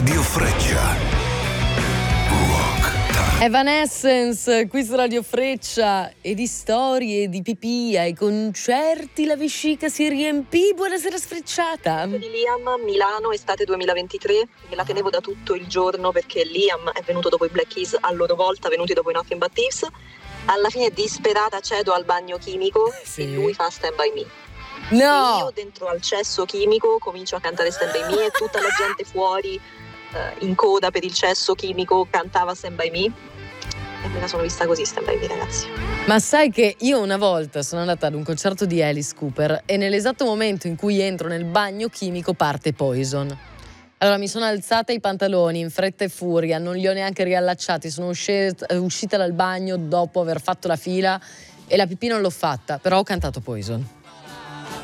Radio Freccia. Evanescence, qui su Radio Freccia, e di storie, di pipì ai concerti la vescica si riempì. Buonasera Sfrecciata. Di Liam, Milano, estate 2023, me la tenevo da tutto il giorno perché Liam è venuto dopo i Black Keys, a loro volta venuti dopo i Nothing But Thieves. Alla fine disperata cedo al bagno chimico e lui fa Stand By Me. No! E io dentro al cesso chimico comincio a cantare Stand By Me e tutta la gente fuori in coda per il cesso chimico cantava Stand By Me. E me la sono vista così, Stand By Me, ragazzi. Ma sai che io una volta sono andata ad un concerto di Alice Cooper e nell'esatto momento in cui entro nel bagno chimico parte Poison. Allora mi sono alzata i pantaloni in fretta e furia, non li ho neanche riallacciati, sono uscita dal bagno dopo aver fatto la fila e la pipì non l'ho fatta, però ho cantato Poison.